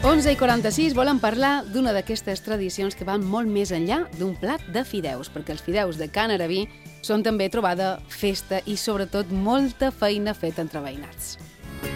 11:46 volen parlar d'una d'aquestes tradicions que van molt més enllà d'un plat de fideus, perquè els fideus de Can Arabí són també trobada, festa i sobretot molta feina feta entre veïnats.